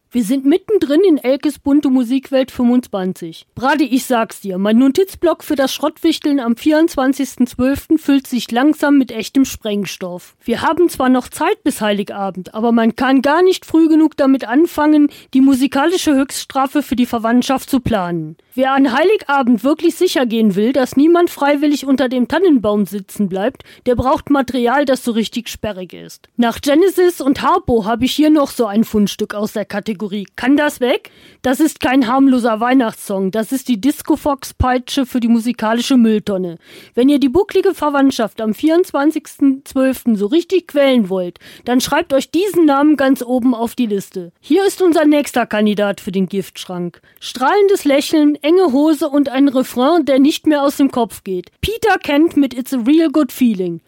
Wir sind mittendrin in Elkes bunte Musikwelt 25. Brady, ich sag's dir, mein Notizblock für das Schrottwichteln am 24.12. füllt sich langsam mit echtem Sprengstoff. Wir haben zwar noch Zeit bis Heiligabend, aber man kann gar nicht früh genug damit anfangen, die musikalische Höchststrafe für die Verwandtschaft zu planen. Wer an Heiligabend wirklich sicher gehen will, dass niemand freiwillig unter dem Tannenbaum sitzen bleibt, der braucht Material, das so richtig sperrig ist. Nach Genesis und Harpo habe ich hier noch so ein Fundstück aus der Kategorie. Kann das weg? Das ist kein harmloser Weihnachtssong, das ist die Disco-Fox-Peitsche für die musikalische Mülltonne. Wenn ihr die bucklige Verwandtschaft am 24.12. so richtig quälen wollt, dann schreibt euch diesen Namen ganz oben auf die Liste. Hier ist unser nächster Kandidat für den Giftschrank. Strahlendes Lächeln, enge Hose und ein Refrain, der nicht mehr aus dem Kopf geht. Peter Kent mit It's a Real Good Feeling.